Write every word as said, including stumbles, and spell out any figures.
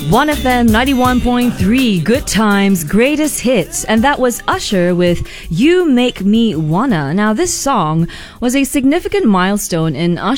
one F M ninety-one point three, Good Times, Greatest Hits. And that was Usher with You Make Me Wanna. Now, this song was a significant milestone in Usher